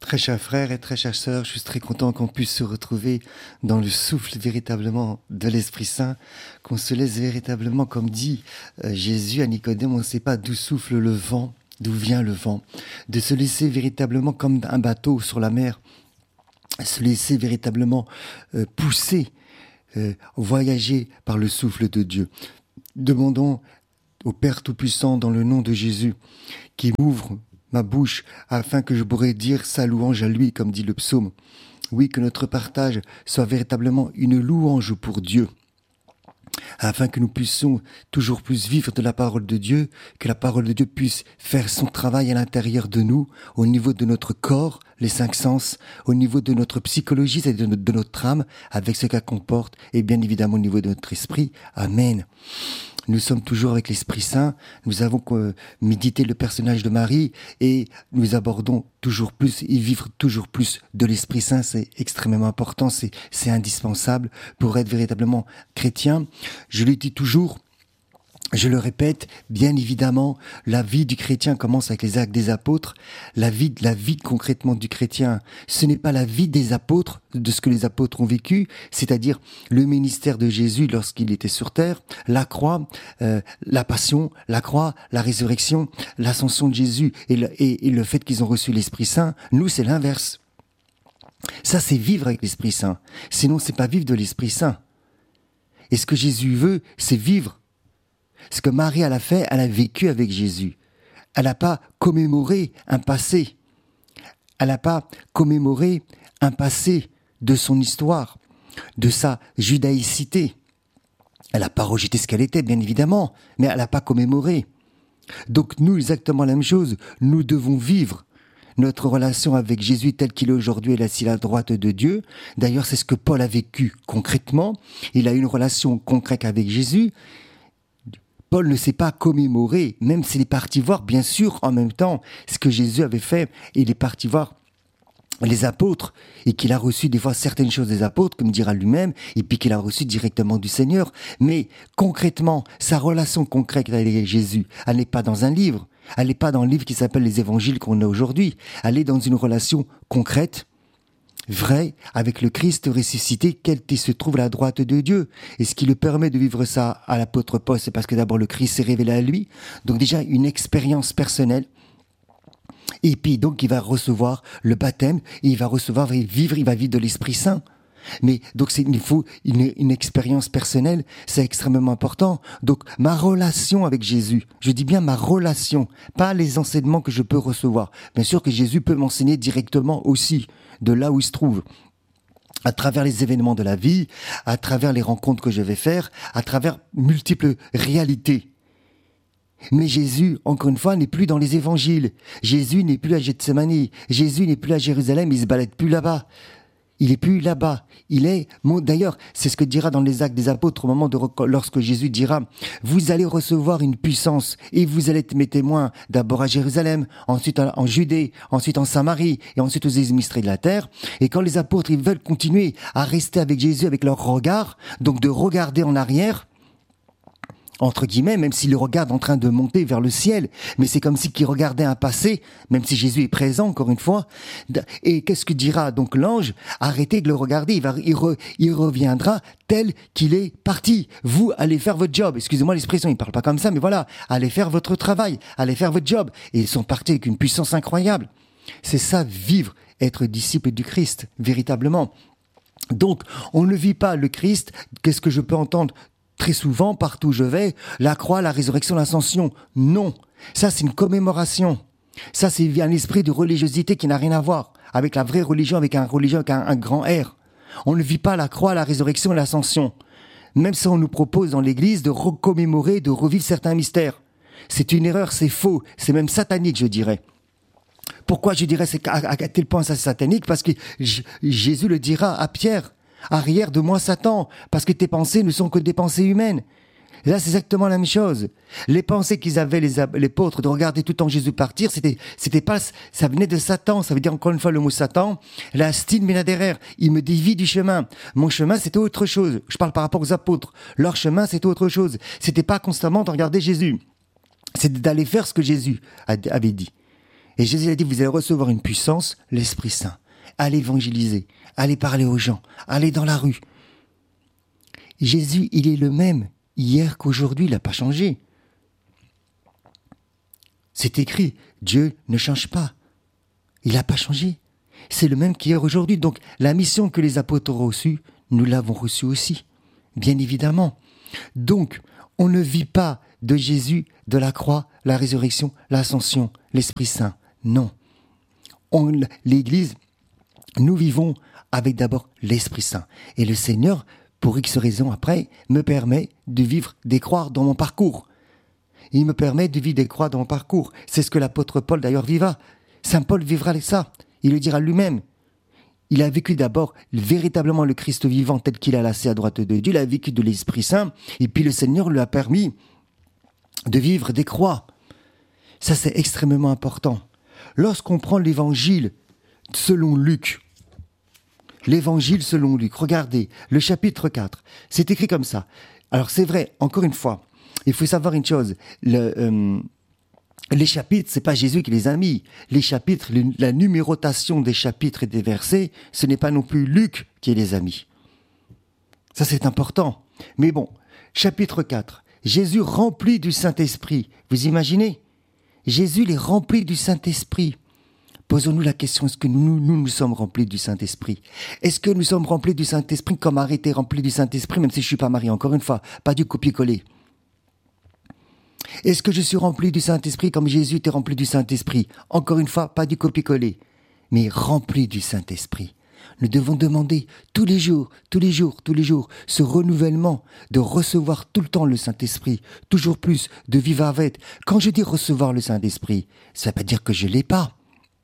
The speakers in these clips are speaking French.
Très chers frères et très chères sœurs, je suis très content qu'on puisse se retrouver dans le souffle véritablement de l'Esprit Saint, qu'on se laisse véritablement, comme dit Jésus à Nicodème, on ne sait pas d'où souffle le vent, d'où vient le vent, de se laisser véritablement comme un bateau sur la mer, se laisser véritablement pousser, voyager par le souffle de Dieu. Demandons au Père Tout-Puissant dans le nom de Jésus qui m'ouvre ma bouche, afin que je pourrais dire sa louange à lui, comme dit le psaume. Oui, que notre partage soit véritablement une louange pour Dieu, afin que nous puissions toujours plus vivre de la parole de Dieu, que la parole de Dieu puisse faire son travail à l'intérieur de nous, au niveau de notre corps, les cinq sens, au niveau de notre psychologie, c'est-à-dire de notre âme, avec ce qu'elle comporte, et bien évidemment au niveau de notre esprit. Amen. Nous sommes toujours avec l'Esprit Saint, nous avons médité le personnage de Marie et nous abordons toujours plus et vivre toujours plus de l'Esprit Saint, c'est extrêmement important, c'est indispensable pour être véritablement chrétien. Je le dis toujours, je le répète, bien évidemment, la vie du chrétien commence avec les actes des apôtres. La vie concrètement du chrétien, ce n'est pas la vie des apôtres, de ce que les apôtres ont vécu, c'est-à-dire le ministère de Jésus lorsqu'il était sur terre, la croix, la passion, la croix, la résurrection, l'ascension de Jésus et le fait qu'ils ont reçu l'Esprit Saint. Nous, c'est l'inverse. Ça, c'est vivre avec l'Esprit Saint. Sinon, c'est pas vivre de l'Esprit Saint. Et ce que Jésus veut, c'est vivre. Ce que Marie, elle a fait, elle a vécu avec Jésus. Elle n'a pas commémoré un passé. Elle n'a pas commémoré un passé de son histoire, de sa judaïcité. Elle n'a pas rejeté ce qu'elle était, bien évidemment, mais elle n'a pas commémoré. Donc nous, exactement la même chose, nous devons vivre notre relation avec Jésus tel qu'il est aujourd'hui et assis à la droite de Dieu. D'ailleurs, c'est ce que Paul a vécu concrètement. Il a eu une relation concrète avec Jésus. Paul ne s'est pas commémoré, même s'il est parti voir, bien sûr, en même temps, ce que Jésus avait fait. Il est parti voir les apôtres et qu'il a reçu des fois certaines choses des apôtres, comme dira lui-même, et puis qu'il a reçu directement du Seigneur. Mais concrètement, sa relation concrète avec Jésus, elle n'est pas dans un livre. Elle n'est pas dans le livre qui s'appelle les évangiles qu'on a aujourd'hui. Elle est dans une relation concrète, vrai, avec le Christ ressuscité, qui se trouve à la droite de Dieu. Et ce qui le permet de vivre ça à l'apôtre Paul, c'est parce que d'abord le Christ s'est révélé à lui. Donc déjà une expérience personnelle. Et puis donc il va recevoir le baptême, et il va vivre de l'Esprit Saint. Mais donc il faut une expérience personnelle, c'est extrêmement important. Donc ma relation avec Jésus, je dis bien ma relation, pas les enseignements que je peux recevoir. Bien sûr que Jésus peut m'enseigner directement aussi, de là où il se trouve, à travers les événements de la vie, à travers les rencontres que je vais faire, à travers multiples réalités. Mais Jésus, encore une fois, n'est plus dans les évangiles. Jésus n'est plus à Gethsémani. Jésus n'est plus à Jérusalem, il se balade plus là-bas. Il est plus là-bas. D'ailleurs, c'est ce que dira dans les Actes des Apôtres au moment lorsque Jésus dira « Vous allez recevoir une puissance et vous allez être mes témoins d'abord à Jérusalem, ensuite en Judée, ensuite en Samarie et ensuite aux extrémités de la terre. » Et quand les apôtres ils veulent continuer à rester avec Jésus avec leur regard, donc de regarder en arrière, entre guillemets, même s'ils le regardent en train de monter vers le ciel, mais c'est comme s'ils regardaient un passé, même si Jésus est présent, encore une fois. Et qu'est-ce que dira donc l'ange ? Arrêtez de le regarder, il reviendra tel qu'il est parti. Vous allez faire votre job. Excusez-moi l'expression, il parle pas comme ça, mais voilà, allez faire votre travail, allez faire votre job. Et ils sont partis avec une puissance incroyable. C'est ça, vivre, être disciple du Christ, véritablement. Donc, on ne vit pas le Christ. Qu'est-ce que je peux entendre très souvent, partout où je vais, la croix, la résurrection, l'ascension. Non. Ça, c'est une commémoration. Ça, c'est un esprit de religiosité qui n'a rien à voir avec la vraie religion, avec un grand R. On ne vit pas la croix, la résurrection et l'ascension. Même si on nous propose dans l'église de recommémorer, de revivre certains mystères. C'est une erreur, c'est faux. C'est même satanique, je dirais. Pourquoi je dirais à tel point ça c'est satanique ? Parce que Jésus le dira à Pierre. Arrière de moi Satan, parce que tes pensées ne sont que des pensées humaines. Et là, c'est exactement la même chose. Les pensées qu'ils avaient, les apôtres, de regarder tout le temps Jésus partir, c'était pas, ça venait de Satan. Ça veut dire encore une fois le mot Satan. La style minaderer, il me dévie du chemin. Mon chemin, c'était autre chose. Je parle par rapport aux apôtres. Leur chemin, c'était autre chose. C'était pas constamment de regarder Jésus. C'était d'aller faire ce que Jésus avait dit. Et Jésus a dit, vous allez recevoir une puissance, l'Esprit Saint. Allez évangéliser, allez parler aux gens, allez dans la rue. Jésus, il est le même hier qu'aujourd'hui, il n'a pas changé. C'est écrit, Dieu ne change pas. Il n'a pas changé. C'est le même qu'hier aujourd'hui. Donc la mission que les apôtres ont reçue, nous l'avons reçue aussi, bien évidemment. Donc, on ne vit pas de Jésus, de la croix, la résurrection, l'ascension, l'Esprit Saint. Non. L'Église, nous vivons avec d'abord l'Esprit Saint. Et le Seigneur, pour X raisons après, me permet de vivre des croix dans mon parcours. Il me permet de vivre des croix dans mon parcours. C'est ce que l'apôtre Paul d'ailleurs vivra. Saint Paul vivra avec ça. Il le dira lui-même. Il a vécu d'abord véritablement le Christ vivant tel qu'il a laissé à droite de Dieu. Il a vécu de l'Esprit Saint. Et puis le Seigneur lui a permis de vivre des croix. Ça, c'est extrêmement important. Lorsqu'on prend l'évangile selon Luc, regardez, le chapitre 4, c'est écrit comme ça. Alors c'est vrai, encore une fois, il faut savoir une chose, les chapitres, c'est pas Jésus qui les a mis. Les chapitres, la numérotation des chapitres et des versets, ce n'est pas non plus Luc qui les a mis. Ça, c'est important. Mais bon, chapitre 4, Jésus rempli du Saint-Esprit. Vous imaginez ? Jésus, il est rempli du Saint-Esprit. Posons-nous la question, est-ce que nous sommes remplis du Saint-Esprit ? Est-ce que nous sommes remplis du Saint-Esprit comme Marie était remplie du Saint-Esprit, même si je ne suis pas marié, encore une fois, pas du copier-coller. Est-ce que je suis rempli du Saint-Esprit comme Jésus était rempli du Saint-Esprit ? Encore une fois, pas du copier-coller, mais rempli du Saint-Esprit. Nous devons demander tous les jours, ce renouvellement de recevoir tout le temps le Saint-Esprit, toujours plus, de vivre avec. Quand je dis recevoir le Saint-Esprit, ça ne veut pas dire que je ne l'ai pas.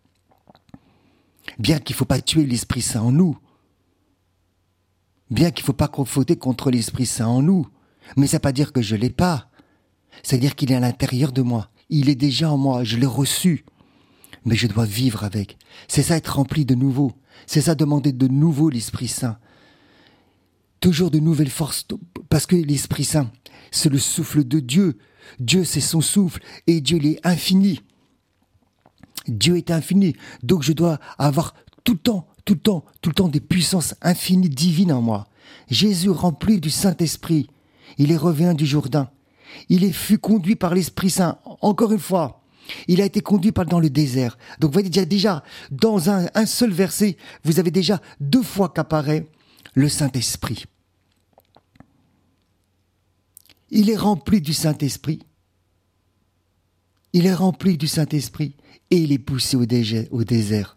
Bien qu'il ne faut pas tuer l'Esprit Saint en nous. Bien qu'il ne faut pas confronter contre l'Esprit Saint en nous. Mais ça ne veut pas dire que je ne l'ai pas. C'est-à-dire qu'il est à l'intérieur de moi. Il est déjà en moi, je l'ai reçu. Mais je dois vivre avec. C'est ça être rempli de nouveau. C'est ça demander de nouveau l'Esprit Saint. Toujours de nouvelles forces. Parce que l'Esprit Saint, c'est le souffle de Dieu. Dieu, c'est son souffle. Et Dieu, il est infini. Dieu est infini. Donc je dois avoir tout le temps des puissances infinies, divines en moi. Jésus rempli du Saint-Esprit. Il est revenu du Jourdain. Fut conduit par l'Esprit Saint. Encore une fois, il a été conduit dans le désert. Donc vous voyez déjà, dans un seul verset, vous avez déjà 2 fois qu'apparaît le Saint-Esprit. Il est rempli du Saint-Esprit. Il est rempli du Saint-Esprit et il est poussé au désert.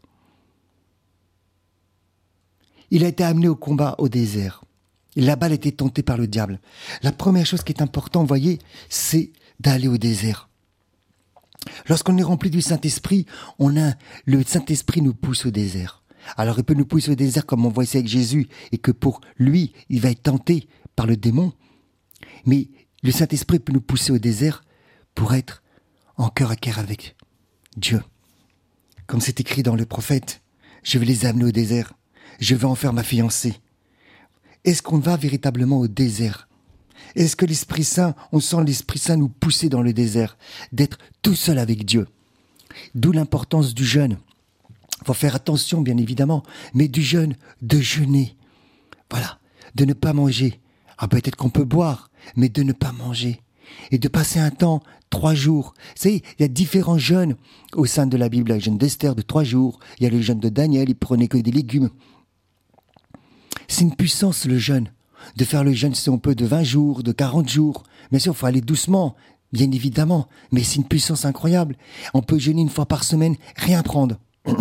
Il a été amené au combat au désert. Là-bas, il a été tenté par le diable. La première chose qui est importante, vous voyez, c'est d'aller au désert. Lorsqu'on est rempli du Saint-Esprit, le Saint-Esprit nous pousse au désert. Alors, il peut nous pousser au désert comme on voit ici avec Jésus, et que pour lui, il va être tenté par le démon. Mais le Saint-Esprit peut nous pousser au désert pour être en cœur à cœur avec Dieu. Comme c'est écrit dans le prophète, je vais les amener au désert, je vais en faire ma fiancée. Est-ce qu'on va véritablement au désert ? Est-ce que l'Esprit Saint, on sent l'Esprit Saint nous pousser dans le désert, d'être tout seul avec Dieu ? D'où l'importance du jeûne. Il faut faire attention, bien évidemment, mais du jeûne, de jeûner. Voilà, de ne pas manger. Ah, peut-être qu'on peut boire, mais de ne pas manger. Et de passer un temps, 3 jours. Vous savez, il y a différents jeûnes au sein de la Bible. Il y a le jeûne d'Esther de 3 jours. Il y a le jeûne de Daniel, il prenait que des légumes. C'est une puissance, le jeûne. De faire le jeûne, si on peut, de 20 jours, de 40 jours. Bien sûr, il faut aller doucement, bien évidemment. Mais c'est une puissance incroyable. On peut jeûner 1 fois par semaine, rien prendre.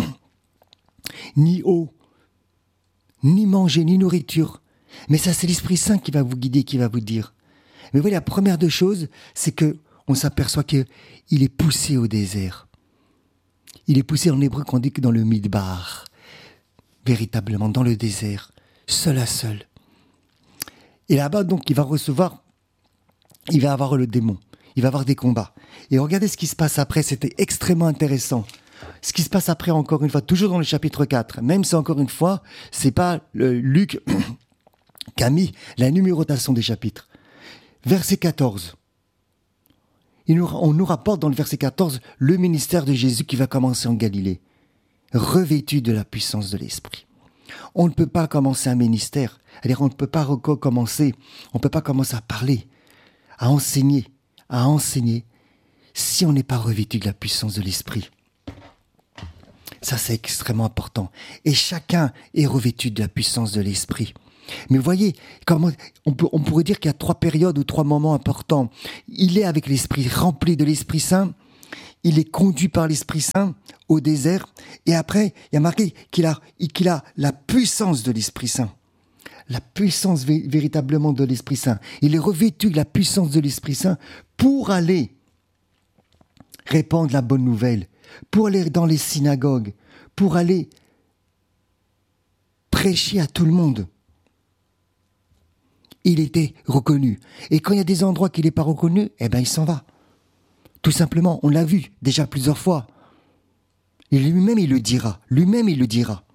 Ni eau, ni manger, ni nourriture. Mais ça, c'est l'Esprit Saint qui va vous guider, qui va vous dire. Mais vous voyez, la première des choses, c'est qu'on s'aperçoit qu'il est poussé au désert. Il est poussé en hébreu qu'on dit que dans le midbar. Véritablement, dans le désert. Seul à seul. Et là-bas, donc, il va avoir le démon. Il va avoir des combats. Et regardez ce qui se passe après, c'était extrêmement intéressant. Ce qui se passe après, encore une fois, toujours dans le chapitre 4, même si encore une fois, c'est pas Luc qui a mis la numérotation des chapitres. Verset 14. On nous rapporte dans le verset 14 le ministère de Jésus qui va commencer en Galilée, revêtu de la puissance de l'Esprit. On ne peut pas commencer un ministère, c'est-à-dire on ne peut pas commencer à parler, à enseigner, si on n'est pas revêtu de la puissance de l'Esprit. Ça, c'est extrêmement important. Et chacun est revêtu de la puissance de l'Esprit. Mais vous voyez, on pourrait dire qu'il y a 3 périodes ou 3 moments importants. Il est avec l'Esprit, rempli de l'Esprit Saint. Il est conduit par l'Esprit Saint au désert. Et après, il y a marqué qu'il a la puissance de l'Esprit Saint. La puissance véritablement de l'Esprit Saint. Il est revêtu de la puissance de l'Esprit Saint pour aller répandre la bonne nouvelle, pour aller dans les synagogues, pour aller prêcher à tout le monde. Il était reconnu. Et quand il y a des endroits qu'il n'est pas reconnu, il s'en va. Tout simplement, on l'a vu déjà plusieurs fois. Et lui-même, il le dira.